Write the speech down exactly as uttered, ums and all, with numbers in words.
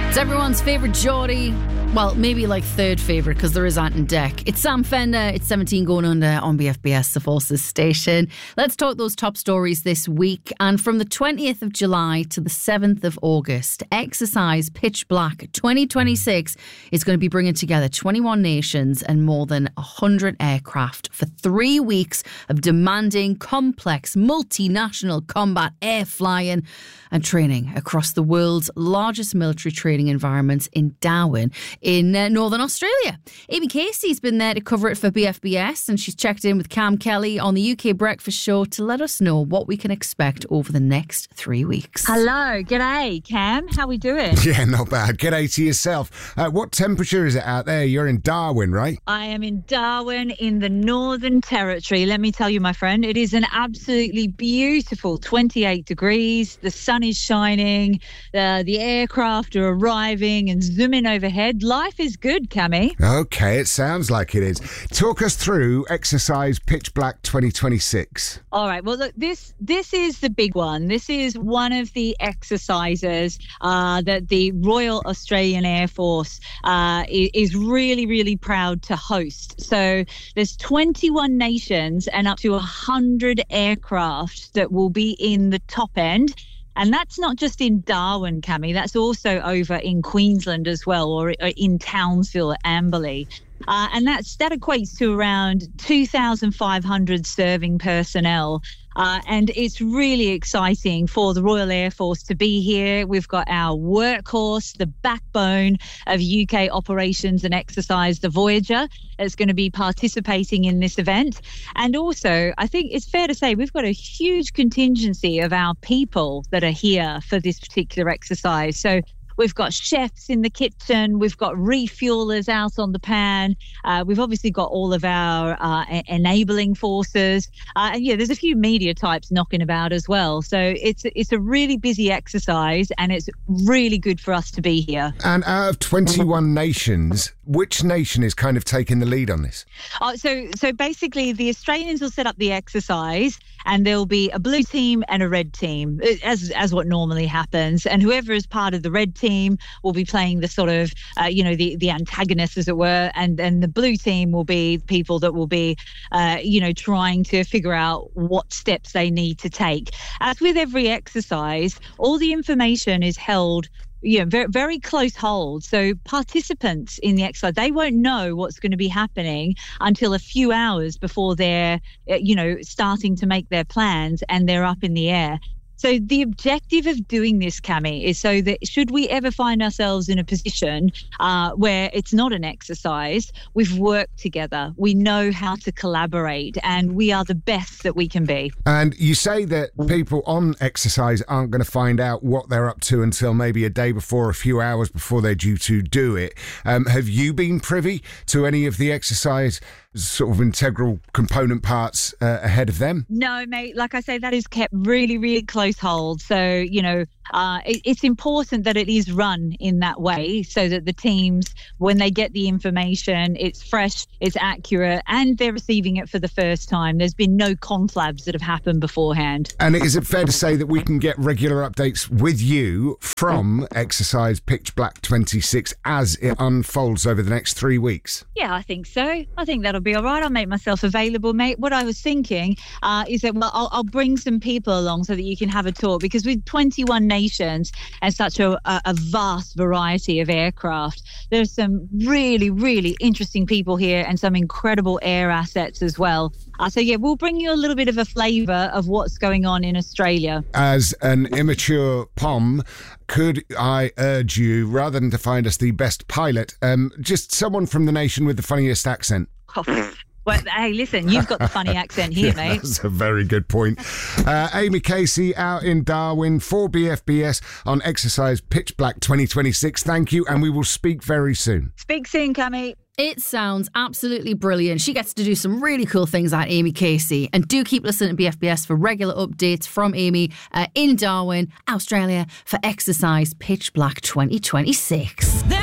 It's everyone's favourite Geordie. Well, maybe like third favourite because there is Ant and Dec. It's Sam Fender. It's seventeen going under on B F B S, the Forces station. Let's talk those top stories this week. And from the twentieth of July to the seventh of August, Exercise Pitch Black twenty twenty-six is going to be bringing together twenty-one nations and more than one hundred aircraft for three weeks of demanding, complex, multinational combat air flying and training across the world's largest military training environments in Darwin in uh, Northern Australia. Amy Casey's been there to cover it for B F B S, and she's checked in with Cam Kelly on the U K Breakfast Show to let us know what we can expect over the next three weeks. Hello, g'day, Cam. How we doing? Yeah, not bad. G'day to yourself. Uh, what temperature is it out there? You're in Darwin, right? I am in Darwin in the Northern Territory. Let me tell you, my friend, it is an absolutely beautiful twenty-eight degrees. The sun is shining. Uh, the aircraft are arriving and zooming overhead. Life is good, Cammy. Okay, it sounds like it is. Talk us through Exercise Pitch Black twenty twenty-six. All right. Well, look, this this is the big one. This is one of the exercises uh, that the Royal Australian Air Force uh, is really, really proud to host. So there's twenty-one nations and up to one hundred aircraft that will be in the top end. And that's not just in Darwin, Cammy. That's also over in Queensland as well, or in Townsville, Amberley. Uh, and that's that equates to around two thousand five hundred serving personnel. Uh, and it's really exciting for the Royal Air Force to be here. We've got our workhorse, the backbone of U K operations and exercise, the Voyager, that's going to be participating in this event. And also, I think it's fair to say we've got a huge contingency of our people that are here for this particular exercise. So we've got chefs in the kitchen. We've got refuelers out on the pan. Uh, we've obviously got all of our uh, enabling forces. Uh, and yeah, there's a few media types knocking about as well. So it's it's a really busy exercise, and it's really good for us to be here. And out of twenty-one nations, which nation is kind of taking the lead on this? Uh, so so basically, the Australians will set up the exercise, and there'll be a blue team and a red team, as as what normally happens. And whoever is part of the red team will be playing the sort of, uh, you know, the, the antagonists, as it were, and then the blue team will be people that will be, uh, you know, trying to figure out what steps they need to take. As with every exercise, all the information is held, you know, very, very close hold. So participants in the exercise, they won't know what's going to be happening until a few hours before they're, you know, starting to make their plans and they're up in the air. So the objective of doing this, Cammy, is so that should we ever find ourselves in a position uh, where it's not an exercise, we've worked together, we know how to collaborate, and we are the best that we can be. And you say that people on exercise aren't going to find out what they're up to until maybe a day before, a few hours before they're due to do it. Um, have you been privy to any of the exercise sort of integral component parts uh, ahead of them? No, mate. Like I say, that is kept really, really close hold. So, you know, uh, it, it's important that it is run in that way so that the teams, when they get the information, it's fresh, it's accurate, and they're receiving it for the first time. There's been no conflabs that have happened beforehand. And is it fair to say that we can get regular updates with you from Exercise Pitch Black twenty-six as it unfolds over the next three weeks? Yeah, I think so. I think that'll be all right. I'll make myself available, mate. What I was thinking uh, is that, well, I'll, I'll bring some people along so that you can have a talk, because with twenty-one nations and such a, a vast variety of aircraft, there's some really, really interesting people here and some incredible air assets as well. Uh, so, yeah, we'll bring you a little bit of a flavour of what's going on in Australia. As an immature P O M, could I urge you, rather than to find us the best pilot, um, just someone from the nation with the funniest accent? Oh, well, hey, listen, you've got the funny accent here, yeah, mate. That's a very good point. Uh, Amy Casey out in Darwin for B F B S on Exercise Pitch Black twenty twenty-six. Thank you, and we will speak very soon. Speak soon, Cammy. It sounds absolutely brilliant. She gets to do some really cool things at Amy Casey. And do keep listening to B F B S for regular updates from Amy uh, in Darwin, Australia, for Exercise Pitch Black twenty twenty-six.